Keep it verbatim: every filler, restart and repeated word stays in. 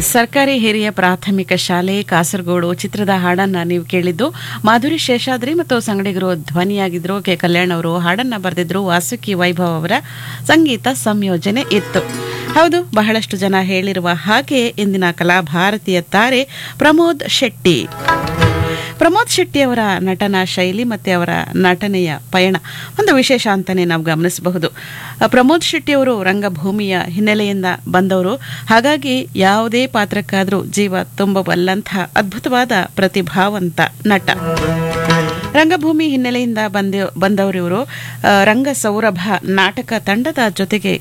ಸರ್ಕಾರಿ ಹಿರಿಯ ಪ್ರಾಥಮಿಕ ಶಾಲೆ ಕಾಸರಗೋಡು ಚಿತ್ರದ ಹಾಡನ್ನ ನೀವು ಕೇಳಿದ್ದು. ಮಾಧುರಿ ಶೇಷಾದ್ರಿ ಮತ್ತು ಸಂಗಡಿಗರು ಧ್ವನಿಯಾಗಿದ್ರು. ಕೆ ಕಲ್ಯಾಣ್ ಅವರು ಹಾಡನ್ನ ಬರೆದಿದ್ರು. ವಾಸುಕಿ ವೈಭವ್ ಅವರ ಸಂಗೀತ ಸಂಯೋಜನೆ ಇತ್ತು. ಹೌದು, ಬಹಳಷ್ಟು ಜನ ಹೇಳಿರುವ ಹಾಗೆ ಇಂದಿನ ಕಲಾಭಾರತೀಯ ತಾರೆ ಪ್ರಮೋದ್ ಶೆಟ್ಟಿ. ಪ್ರಮೋದ್ ಶೆಟ್ಟಿ ಅವರ ನಟನಾ ಶೈಲಿ ಮತ್ತು ಅವರ ನಟನೆಯ ಪಯಣ ಒಂದು ವಿಶೇಷ ಅಂತಲೇ ನಾವು ಗಮನಿಸಬಹುದು. ಪ್ರಮೋದ್ ಶೆಟ್ಟಿ ಅವರು ರಂಗಭೂಮಿಯ ಹಿನ್ನೆಲೆಯಿಂದ ಬಂದವರು. ಹಾಗಾಗಿ ಯಾವುದೇ ಪಾತ್ರಕ್ಕಾದರೂ ಜೀವ ತುಂಬಬಲ್ಲಂತಹ ಅದ್ಭುತವಾದ ಪ್ರತಿಭಾವಂತ ನಟ. ರಂಗಭೂಮಿ ಹಿನ್ನೆಲೆಯಿಂದ ಬಂದ ಬಂದವರು ಇವರು. ರಂಗ ಸೌರಭ ನಾಟಕ ತಂಡದ ಜೊತೆಗೆ